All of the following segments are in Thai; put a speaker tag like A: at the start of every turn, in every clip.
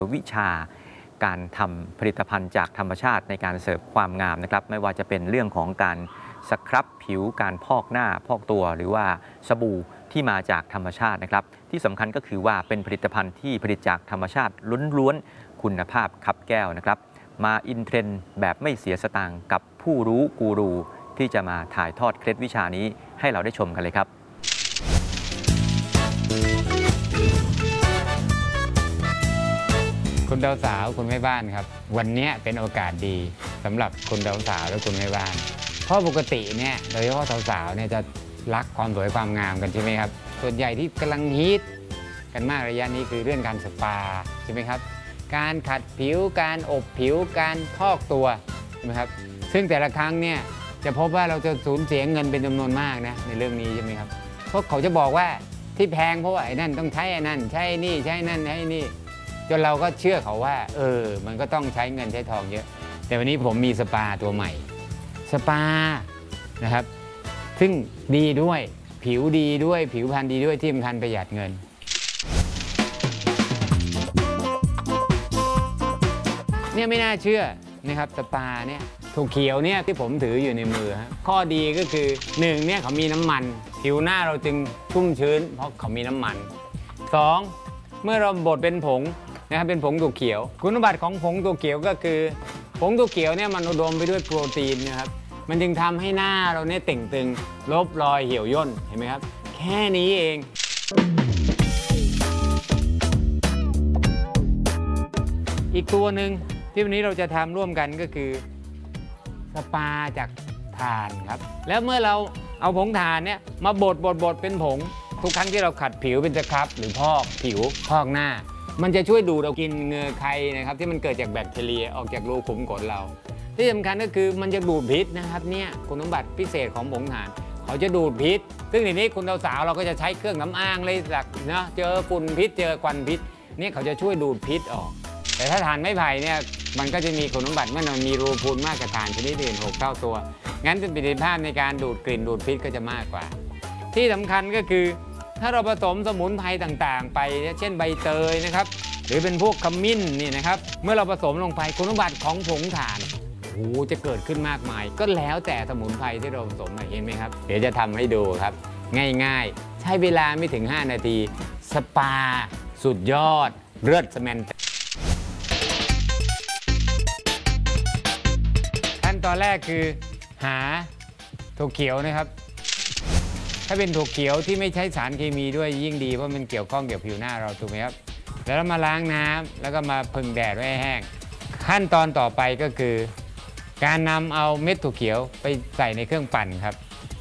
A: วิชาการทำผลิตภัณฑ์จากธรรมชาติในการเสริมความงามนะครับไม่ว่าจะเป็นเรื่องของการสครับผิวการพอกหน้าพอกตัวหรือว่าสบู่ที่มาจากธรรมชาตินะครับที่สำคัญก็คือว่าเป็นผลิตภัณฑ์ที่ผลิตจากธรรมชาติล้วนๆคุณภาพคับแก้วนะครับมาอินเทรนด์แบบไม่เสียสตางค์กับผู้รู้กูรูที่จะมาถ่ายทอดเคล็ดวิชานี้ให้เราได้ชมกันเลยครับ
B: คุณดาวสาวคุณแม่บ้านครับวันนี้เป็นโอกาสดีสำหรับคุณดาวสาวและคุณแม่บ้านเพราะปกติเนี่ยโดยเฉพาะสาวๆเนี่ยจะรักความสวยความงามกันใช่ไหมครับส่วนใหญ่ที่กำลังฮิตกันมากระยะนี้คือเรื่องการสปาใช่ไหมครับการขัดผิวการอบผิวการพอกตัวใช่ไหมครับซึ่งแต่ละครั้งเนี่ยจะพบว่าเราจะสูญเสียเงินเป็นจำนวนมากนะในเรื่องนี้ใช่ไหมครับเพราะเขาจะบอกว่าที่แพงเพราะว่าไอ้นั่นต้องใช้ไอ้นั่นใช้นี่ใช้นั่นใช้นี่จนเราก็เชื่อเขาว่ามันก็ต้องใช้เงินใช้ทองเยอะแต่วันนี้ผมมีสปาตัวใหม่สปานะครับซึ่งดีด้วยผิวดีด้วยผิวพรรณดีด้วยที่สำคัญประหยัดเงินเนี่ยไม่น่าเชื่อนะครับสปาเนี่ยถั่วเขียวเนี่ยที่ผมถืออยู่ในมือข้อดีก็คือ1เนี่ยเขามีน้ำมันผิวหน้าเราจึงชุ่มชื้นเพราะเขามีน้ำมัน2เมื่อเราบดเป็นผงนะครับเป็นผงถั่วเขียวคุณสมบัติของผงถั่วเขียวก็คือผงถั่วเขียวเนี่ยมันอุดมไปด้วยโปรตีนนะครับมันจึงทำให้หน้าเราเนี่ยเต่งตึงลบรอยเหี่ยวย่นเห็นไหมครับแค่นี้เองอีกตัวหนึ่งที่วันนี้เราจะทำร่วมกันก็คือสปาจากถ่านครับแล้วเมื่อเราเอาผงถ่านเนี่ยมาบดเป็นผงทุกครั้งที่เราขัดผิวเป็นสครับหรือพอกผิวพอกหน้ามันจะช่วยดูดเอากินเหงื่อใครนะครับที่มันเกิดจากแบคทีเรียออกจากรูขุมขนเราที่สำคัญก็คือมันจะดูดพิษนะครับเนี่ยคุณสมบัติพิเศษของผงถ่านเขาจะดูดพิษซึ่งในนี้คุณสาวเราก็จะใช้เครื่องน้ำอางเลยจากนะเจอฝุ่นพิษเจอควันพิษเนี่ยเขาจะช่วยดูดพิษออกแต่ถ้าถ่านไม้ไผ่เนี่ยมันก็จะมีคุณสมบัติเมื่อมันมีรูพุนมากกว่าถ่านชนิดอื่น6 เท่าตัวงั้นประสิทธิภาพในการดูดกลิ่นดูดพิษก็จะมากกว่าที่สำคัญก็คือถ้าเราผสมสมุนไพรต่างๆไปเช่นใบเตยนะครับหรือเป็นพวกขมิ้นนี่นะครับเมื่อเราผสมลงไปคุณสมบัติของผงถ่านจะเกิดขึ้นมากมายก็แล้วแต่สมุนไพรที่เราผสมเห็นไหมครับเดี๋ยวจะทำให้ดูครับง่ายๆใช้เวลาไม่ถึง5 นาทีสปาสุดยอดเลิศสแมนขั้นตอนแรกคือหาถั่วเขียวนะครับถ้าเป็นถั่วเขียวที่ไม่ใช้สารเคมีด้วยยิ่งดีเพราะมันเกี่ยวข้องกับผิวหน้าเราถูกไหมครับแล้วเรามาล้างน้ำแล้วก็มาพึ่งแดดไว้ให้แห้งขั้นตอนต่อไปก็คือการนำเอาเม็ดถั่วเขียวไปใส่ในเครื่องปั่นครับ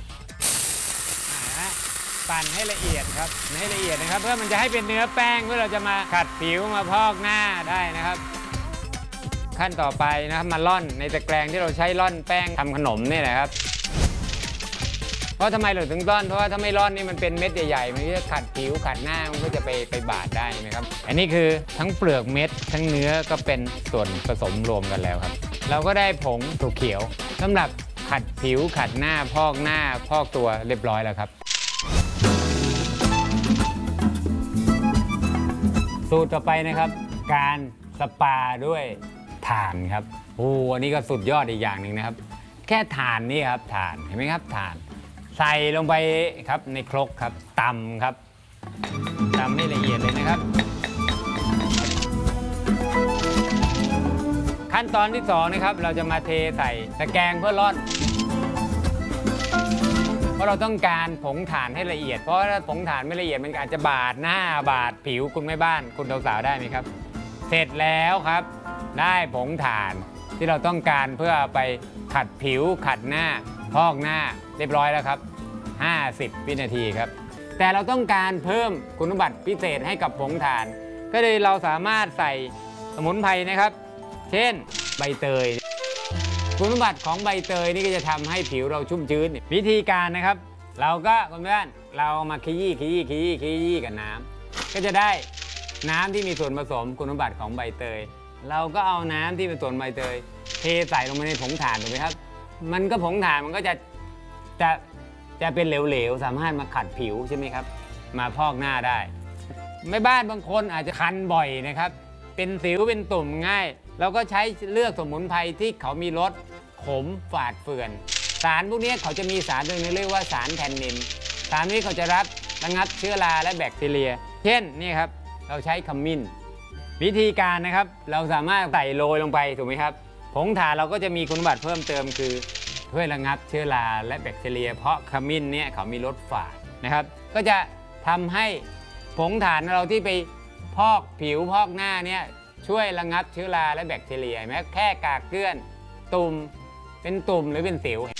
B: ปั่นให้ละเอียดครับให้ละเอียดนะครับเพื่อมันจะให้เป็นเนื้อแป้งเพื่อเราจะมาขัดผิวมาพอกหน้าได้นะครับขั้นต่อไปนะครับมาร่อนในตะแกรงที่เราใช้ร่อนแป้งทำขนมนี่แหละครับเพราะทำไมเราถึงร่อนเพราะว่าถ้าไม่ร่อนนี่มันเป็นเม็ดใหญ่ๆมันก็จะขัดผิวขัดหน้ามันก็จะไปบาดได้ไหมครับอันนี้คือทั้งเปลือกเม็ดทั้งเนื้อก็เป็นส่วนผสมรวมกันแล้วครับเราก็ได้ผงถั่วเขียวสำหรับขัดผิวขัดหน้าพอกตัวเรียบร้อยแล้วครับสูตรต่อไปนะครับการสปาด้วยถ่านครับอันนี้ก็สุดยอดอีกอย่างหนึ่งนะครับแค่ถ่านนี่ครับถ่านเห็นไหมครับถ่านใส่ลงไปครับในครกครับตำครับตำให้ละเอียดเลยนะครับขั้นตอนที่2นะครับเราจะมาเทใส่ตะแกรงเพื่อร่อนเพราะเราต้องการผงถ่านให้ละเอียดเพราะถ้าผงถ่านไม่ละเอียดมันอาจจะบาดหน้าบาดผิวคุณแม่บ้านคุณสาวๆได้ไหมครับเสร็จแล้วครับได้ผงถ่านที่เราต้องการเพื่อไปขัดผิวขัดหน้าพอกหน้าเรียบร้อยแล้วครับ50 วินาทีครับแต่เราต้องการเพิ่มคุณสมบัติพิเศษให้กับผงถ่านก็เลยเราสามารถใส่สมุนไพรนะครับเช่นใบเตยคุณสมบัติของใบเตยนี่ก็จะทำให้ผิวเราชุ่มชื้นวิธีการนะครับเราก็คุณเพื่อนเรามาขยี้กับน้ำก็จะได้น้ำที่มีส่วนผสมคุณสมบัติของใบเตยเราก็เอาน้ำที่เป็นส่วนใบเตยเทใส่ลงไปในผงถ่านถูกไหมครับมันก็ผงถ่านมันก็จะเป็นเหลวๆสามารถมาขัดผิวใช่ไหมครับมาพอกหน้าได้แม่บ้านบางคนอาจจะคันบ่อยนะครับเป็นสิวเป็นตุ่มง่ายเราก็ใช้เลือกสมุนไพรที่เขามีรสขมฝาดเฟือนสารพวกนี้เขาจะมีสารตัวนึงเรียกว่าสารแทนนินสารนี้เขาจะระงับเชื้อราและแบคทีเรียเช่นนี่ครับเราใช้ขมิ้นวิธีการนะครับเราสามารถใส่โรยลงไปถูกไหมครับผงถ่านเราก็จะมีคุณสมบัติเพิ่มเติมคือช่วยระงับเชื้อราและแบคทีเรียเพราะขมิ้นเนี่ยเขามีรสฝาดนะครับก็จะทำให้ผงถ่านเราที่ไปพอกผิวพอกหน้าเนี่ยช่วยระงับเชื้อราและแบคทีเรียแม้แค่กากเกลื่อนตุ่มเป็นตุ่มหรือเป็นสิว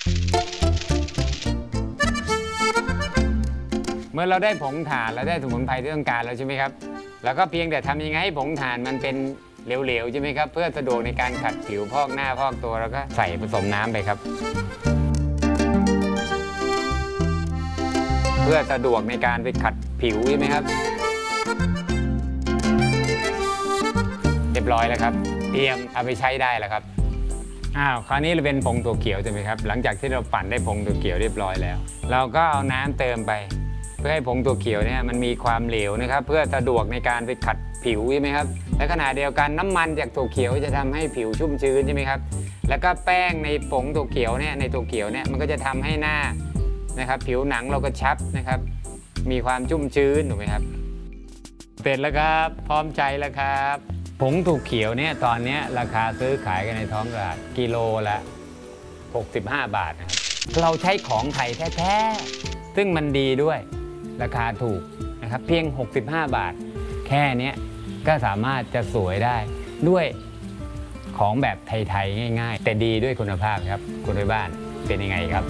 B: เมื่อเราได้ผงถ่านเราได้สมุนไพรที่ต้องการแล้วใช่ไหมครับแล้วก็เพียงแต่ทำยังไงให้ผงถ่านมันเป็นเหลวๆใช่ไหมครับเพื่อสะดวกในการขัดผิวพอกหน้าพอกตัวแล้วก็ใส่ผสมน้ำไปครับเพื่อสะดวกในการไปขัดผิวใช่ไหมครับเรียบร้อยแล้วครับเตรียมเอาไปใช้ได้แล้วครับคราวนี้เราเป็นผงถั่วเขียวใช่ไหมครับหลังจากที่เราปั่นได้ผงถั่วเขียวเรียบร้อยแล้วเราก็เอาน้ำเติมไปเพื่อให้ผงถั่วเขียวเนี่ยมันมีความเหลวนะครับเพื่อสะดวกในการไปขัดผิวใช่ไหมครับและขณะเดียวกันน้ำมันจากถั่วเขียวจะทำให้ผิวชุ่มชื้นใช่ไหมครับแล้วก็แป้งในผงถั่วเขียวเนี่ยในถั่วเขียวเนี่ยมันก็จะทำให้หน้านะครับผิวหนังเรากระชับนะครับมีความชุ่มชื้นถูกไหมครับเสร็จแล้วครับพร้อมใจแล้วครับผงถั่วเขียวเนี่ยตอนนี้ราคาซื้อขายกันในท้องตลาดกิโลละ65 บาทนะครับเราใช้ของไทยแท้ๆซึ่งมันดีด้วยราคาถูกนะครับเพียง65 บาทแค่นี้ก็สามารถจะสวยได้ด้วยของแบบไทยๆง่ายๆแต่ดีด้วยคุณภาพครับคุณที่บ้านเป็นยังไงครับ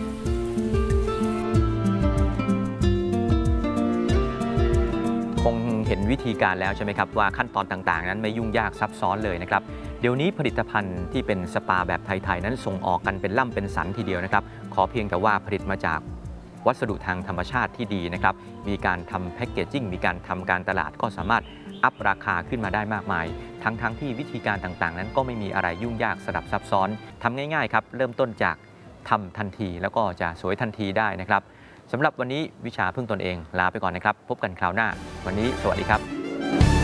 A: คงเห็นวิธีการแล้วใช่ไหมครับว่าขั้นตอนต่างๆนั้นไม่ยุ่งยากซับซ้อนเลยนะครับเดี๋ยวนี้ผลิตภัณฑ์ที่เป็นสปาแบบไทยๆนั้นส่งออกกันเป็นล่ำเป็นสันทีเดียวนะครับขอเพียงแต่ว่าผลิตมาจากวัสดุทางธรรมชาติที่ดีนะครับมีการทำแพ็กเกจจิ้งมีการทำการตลาดก็สามารถอัพราคาขึ้นมาได้มากมายทั้งที่วิธีการต่างๆนั้นก็ไม่มีอะไรยุ่งยากสลับซับซ้อนทำง่ายๆครับเริ่มต้นจากทำทันทีแล้วก็จะสวยทันทีได้นะครับสำหรับวันนี้วิชาพึ่งตนเองลาไปก่อนนะครับพบกันคราวหน้าวันนี้สวัสดีครับ